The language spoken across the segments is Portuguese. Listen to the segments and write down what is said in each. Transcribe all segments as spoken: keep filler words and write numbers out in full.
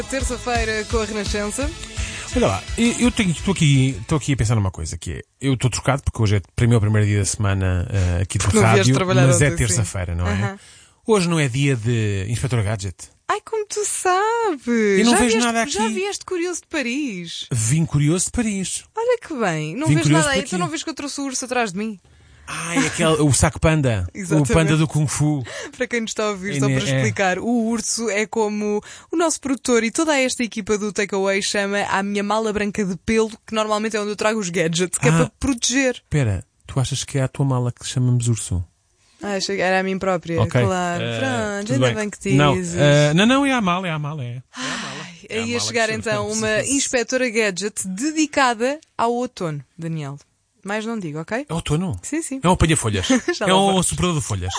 Terça-feira com a Renascença. Olha lá, eu estou aqui, estou aqui a pensar numa coisa, que é, eu estou trocado porque hoje é o meu primeiro dia da semana uh, aqui do Porque não rádio, vieste trabalhar mas ontem, é terça-feira, não é? Aham. Hoje não é dia de Inspector Gadget. Ai, como tu sabes! Eu não já vejo vieste, nada aqui. Já vieste curioso de Paris. Vim curioso de Paris. Olha que bem. Não Vim vês curioso nada por aí. Tu aqui. não vês que eu trouxe o urso atrás de mim? Ai, aquele, o saco panda. Exatamente. O panda do Kung Fu. Para quem nos está a ouvir, É, só né, para é. explicar, o urso é como o nosso produtor e toda esta equipa do Takeaway chama a minha mala branca de pelo, que normalmente é onde eu trago os gadgets, que é Ah. para proteger. Espera, tu achas que é a tua mala que chamamos urso? Ah, achei que era a mim própria, Ok. claro. Eh, Pronto, tudo ainda bem, que Não, dizes. eh, não, não, é a mala, é a mala, é. Ai, É a aí ia mala chegar que então serve uma para- inspetora gadget dedicada ao outono, Daniel. Mais não digo, ok? É outono? Sim, sim. É um apanha-folhas. Já É lá um vamos. soprador de folhas.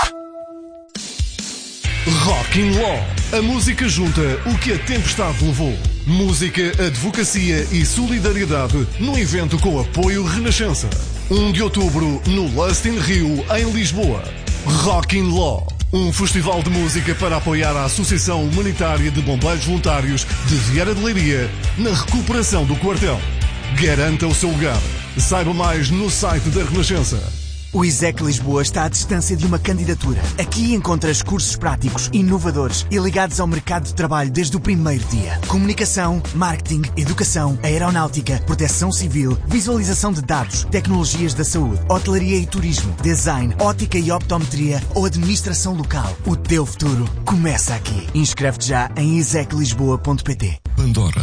Rockin' Law. A música junta o que a tempestade levou. Música, advocacia e solidariedade num evento com apoio Renascença. um de outubro no Lust in Rio, em Lisboa. Rockin' Law. Um festival de música para apoiar a Associação Humanitária de Bombeiros Voluntários de Vieira de Leiria na recuperação do quartel. Garanta o seu lugar. Saiba mais no site da Renascença. O I S E C Lisboa está à distância de uma candidatura. Aqui encontras cursos práticos, inovadores e ligados ao mercado de trabalho desde o primeiro dia. Comunicação, marketing, educação, aeronáutica, proteção civil, visualização de dados, tecnologias da saúde, hotelaria e turismo, design, ótica e optometria ou administração local. O teu futuro começa aqui. Inscreve-te já em isec lisboa ponto pt. Pandora,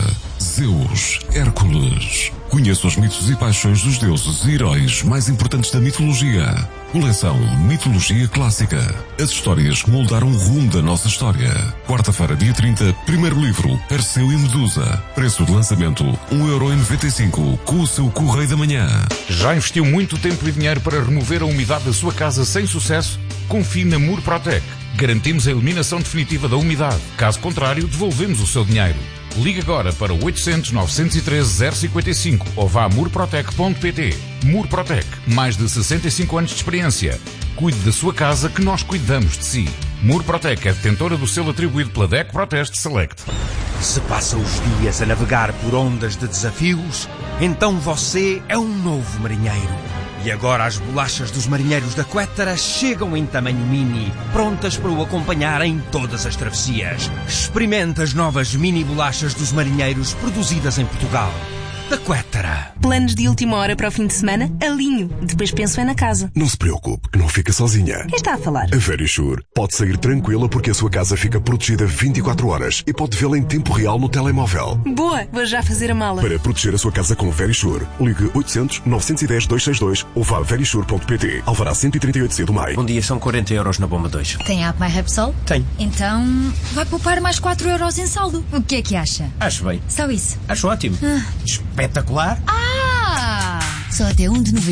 Zeus, Hércules. Conheça os mitos e paixões dos deuses e heróis mais importantes da mitologia. Coleção Mitologia Clássica. As histórias que moldaram o rumo da nossa história. Quarta-feira, dia trinta, primeiro livro, Perseu e Medusa. Preço de lançamento, um euro e noventa e cinco, com o seu Correio da Manhã. Já investiu muito tempo e dinheiro para remover a umidade da sua casa sem sucesso? Confie na Murprotec. Garantimos a eliminação definitiva da umidade. Caso contrário, devolvemos o seu dinheiro. Ligue agora para o oitocentos, novecentos e treze, zero cinquenta e cinco ou vá a murprotec ponto pt. Murprotec, mais de sessenta e cinco anos de experiência. Cuide da sua casa que nós cuidamos de si. Murprotec é detentora do selo atribuído pela D E C Proteste Select. Se passa os dias a navegar por ondas de desafios, então você é um novo marinheiro. E agora as bolachas dos marinheiros da Quétara chegam em tamanho mini, prontas para o acompanhar em todas as travessias. Experimente as novas mini bolachas dos marinheiros produzidas em Portugal. Da Quétara. Planos de última hora para o fim de semana? Alinho. Depois penso é na casa. Não se preocupe, que não fica sozinha. Quem está a falar? A Verisure pode sair tranquila porque a sua casa fica protegida vinte e quatro horas e pode vê-la em tempo real no telemóvel. Boa, vou já fazer a mala. Para proteger a sua casa com Verisure, ligue oitocentos, novecentos e dez, duzentos e sessenta e dois ou vá a verisure ponto pt. Alvará cento e trinta e oito C do Maio. Bom dia, são quarenta euros na bomba dois. Tem a app My Repsol? Tem. Então vai poupar mais quatro euros em saldo. O que é que acha? Acho bem. Só isso. Acho ótimo. Ah. Espetacular. Ah! Só até um de novembro.